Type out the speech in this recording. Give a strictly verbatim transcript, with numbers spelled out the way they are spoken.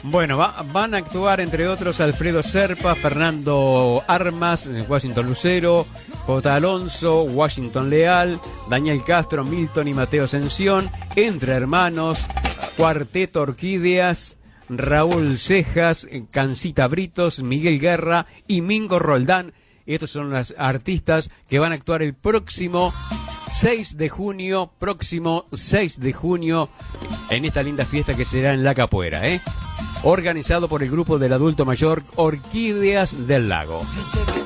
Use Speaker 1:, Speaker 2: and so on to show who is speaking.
Speaker 1: Bueno, va, van a actuar entre otros Alfredo Serpa, Fernando Armas, Washington Lucero, J. Alonso, Washington Leal, Daniel Castro, Milton y Mateo Ascensión, Entre Hermanos, Cuarteto Orquídeas, Raúl Cejas, Cancita Britos, Miguel Guerra y Mingo Roldán. Estos son los artistas que van a actuar el próximo seis de junio, próximo seis de junio, en esta linda fiesta que será en La Capuera, ¿eh? Organizado por el grupo del adulto mayor Orquídeas del Lago.